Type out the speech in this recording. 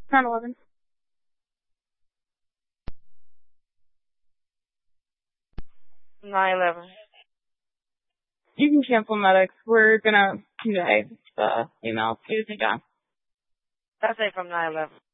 9/11. You can cancel medics. We're gonna convey the email to St. John. That's it from 9/11.